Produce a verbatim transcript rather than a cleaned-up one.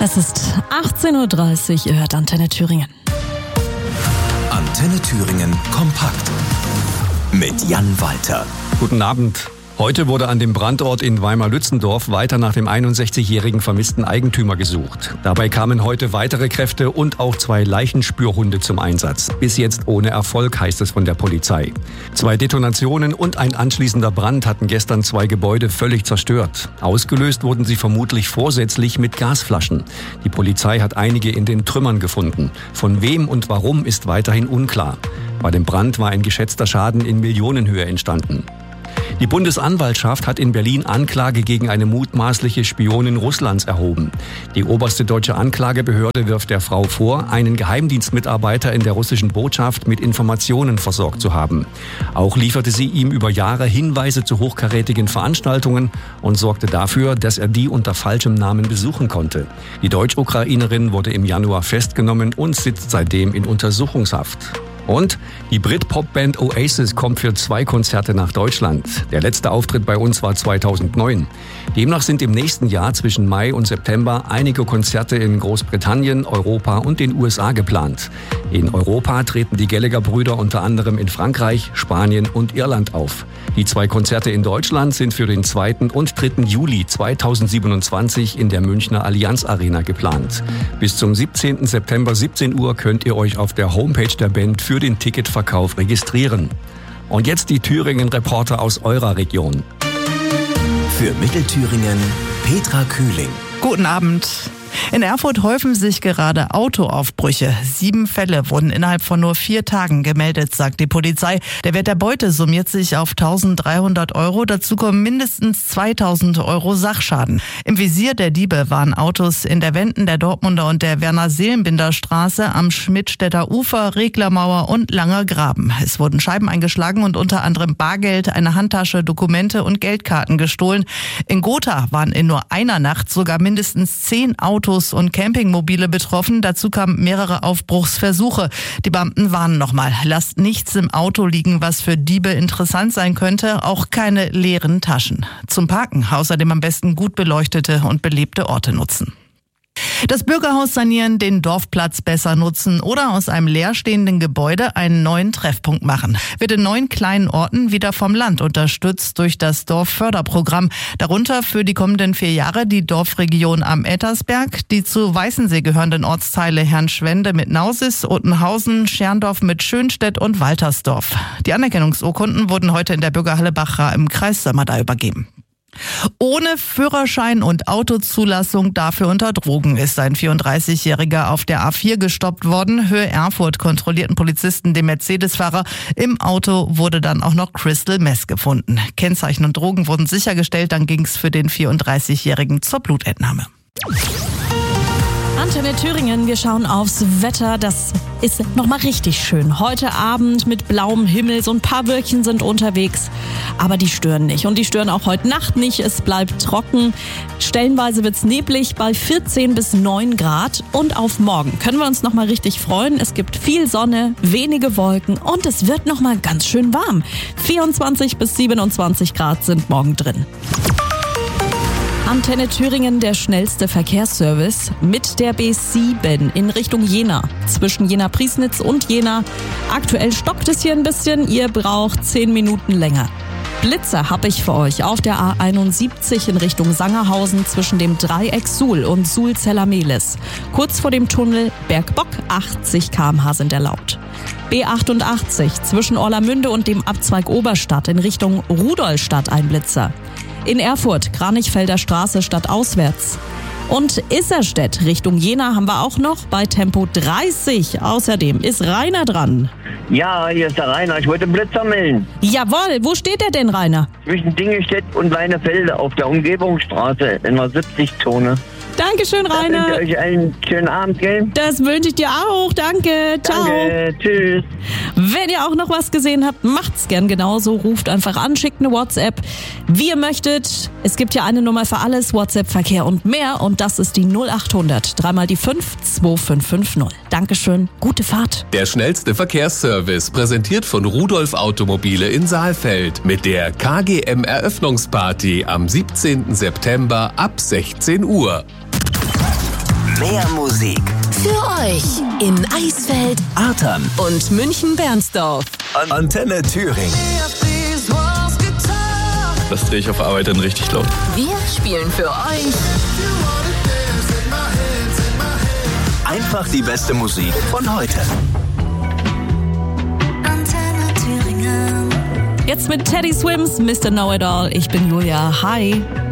Es ist achtzehn Uhr dreißig, ihr hört Antenne Thüringen. Antenne Thüringen kompakt mit Jan Walter. Guten Abend. Heute wurde an dem Brandort in Weimar-Lützendorf weiter nach dem einundsechzigjährigen vermissten Eigentümer gesucht. Dabei kamen heute weitere Kräfte und auch zwei Leichenspürhunde zum Einsatz. Bis jetzt ohne Erfolg, heißt es von der Polizei. Zwei Detonationen und ein anschließender Brand hatten gestern zwei Gebäude völlig zerstört. Ausgelöst wurden sie vermutlich vorsätzlich mit Gasflaschen. Die Polizei hat einige in den Trümmern gefunden. Von wem und warum ist weiterhin unklar. Bei dem Brand war ein geschätzter Schaden in Millionenhöhe entstanden. Die Bundesanwaltschaft hat in Berlin Anklage gegen eine mutmaßliche Spionin Russlands erhoben. Die oberste deutsche Anklagebehörde wirft der Frau vor, einen Geheimdienstmitarbeiter in der russischen Botschaft mit Informationen versorgt zu haben. Auch lieferte sie ihm über Jahre Hinweise zu hochkarätigen Veranstaltungen und sorgte dafür, dass er die unter falschem Namen besuchen konnte. Die Deutsch-Ukrainerin wurde im Januar festgenommen und sitzt seitdem in Untersuchungshaft. Und die Brit-Pop-Band Oasis kommt für zwei Konzerte nach Deutschland. Der letzte Auftritt bei uns war zweitausendneun. Demnach sind im nächsten Jahr zwischen Mai und September einige Konzerte in Großbritannien, Europa und den U S A geplant. In Europa treten die Gallagher-Brüder unter anderem in Frankreich, Spanien und Irland auf. Die zwei Konzerte in Deutschland sind für den zweiten und dritten Juli zweitausendsiebenundzwanzig in der Münchner Allianz Arena geplant. Bis zum siebzehnten September siebzehn Uhr könnt ihr euch auf der Homepage der Band für den Ticketverkauf registrieren. Und jetzt die Thüringen-Reporter aus eurer Region. Für Mittelthüringen Petra Kühling. Guten Abend. In Erfurt häufen sich gerade Autoaufbrüche. Sieben Fälle wurden innerhalb von nur vier Tagen gemeldet, sagt die Polizei. Der Wert der Beute summiert sich auf eintausenddreihundert Euro. Dazu kommen mindestens zweitausend Euro Sachschaden. Im Visier der Diebe waren Autos in der Wenden der Dortmunder und der Werner-Seelenbinder-Straße, am Schmidtstädter Ufer, Reglermauer und Langer Graben. Es wurden Scheiben eingeschlagen und unter anderem Bargeld, eine Handtasche, Dokumente und Geldkarten gestohlen. In Gotha waren in nur einer Nacht sogar mindestens zehn Autos und Campingmobile betroffen. Dazu kamen mehrere Aufbruchsversuche. Die Beamten warnen nochmal, lasst nichts im Auto liegen, was für Diebe interessant sein könnte, auch keine leeren Taschen. Zum Parken außerdem am besten gut beleuchtete und belebte Orte nutzen. Das Bürgerhaus sanieren, den Dorfplatz besser nutzen oder aus einem leerstehenden Gebäude einen neuen Treffpunkt machen. Wird in neun kleinen Orten wieder vom Land unterstützt durch das Dorfförderprogramm. Darunter für die kommenden vier Jahre die Dorfregion am Ettersberg, die zu Weißensee gehörenden Ortsteile Herrnschwende mit Nausis, Ottenhausen, Scherndorf mit Schönstedt und Waltersdorf. Die Anerkennungsurkunden wurden heute in der Bürgerhalle Bachra im Kreis Sömmerda übergeben. Ohne Führerschein und Autozulassung, dafür unter Drogen, ist ein vierunddreißigjähriger auf der A vier gestoppt worden. Höhe Erfurt kontrollierten Polizisten den Mercedes-Fahrer. Im Auto wurde dann auch noch Crystal Meth gefunden. Kennzeichen und Drogen wurden sichergestellt, dann ging es für den vierunddreißigjährigen zur Blutentnahme. Antenne Thüringen, wir schauen aufs Wetter. Das ist nochmal richtig schön. Heute Abend mit blauem Himmel, so ein paar Wölkchen sind unterwegs, aber die stören nicht. Und die stören auch heute Nacht nicht. Es bleibt trocken. Stellenweise wird's neblig bei vierzehn bis neun Grad. Und auf morgen können wir uns nochmal richtig freuen. Es gibt viel Sonne, wenige Wolken und es wird nochmal ganz schön warm. vierundzwanzig bis siebenundzwanzig Grad sind morgen drin. Antenne Thüringen, der schnellste Verkehrsservice mit der B sieben in Richtung Jena. Zwischen Jena-Priesnitz und Jena. Aktuell stockt es hier ein bisschen. Ihr braucht zehn Minuten länger. Blitzer habe ich für euch auf der A einundsiebzig in Richtung Sangerhausen zwischen dem Dreieck Suhl und Suhl-Zellamelis. Kurz vor dem Tunnel Bergbock, achtzig Kilometer pro Stunde sind erlaubt. B achtundachtzig zwischen Orlamünde und dem Abzweig Oberstadt in Richtung Rudolstadt ein Blitzer. In Erfurt, Kranichfelder Straße stadtauswärts. Und Isserstedt Richtung Jena haben wir auch noch bei Tempo dreißig. Außerdem ist Rainer dran. Ja, hier ist der Rainer. Ich wollte einen Blitzer melden. Jawohl, wo steht der denn, Rainer? Zwischen Dingestedt und Leinefelde auf der Umgebungsstraße in der siebzig-Zone. Dankeschön, Rainer. Ich wünsche euch einen schönen Abend, gell? Das wünsche ich dir auch. Danke. Ciao. Danke. Tschüss. Wenn ihr auch noch was gesehen habt, macht's gern genauso. Ruft einfach an, schickt eine WhatsApp, wie ihr möchtet. Es gibt ja eine Nummer für alles, WhatsApp, Verkehr und mehr. Und das ist die null achthundert, dreimal die fünf, zwei fünf fünf null. Dankeschön, gute Fahrt. Der schnellste Verkehrsservice, präsentiert von Rudolf Automobile in Saalfeld. Mit der K G M-Eröffnungsparty am siebzehnten September ab sechzehn Uhr. Mehr Musik. Für euch in Eisfeld, Artern und München-Bernsdorf. An Antenne Thüringen. Das drehe ich auf Arbeit dann richtig laut. Wir spielen für euch Einfach die beste Musik von heute. Antenne Thüringen. Jetzt mit Teddy Swims, Mister Know-It-All. Ich bin Julia. Hi.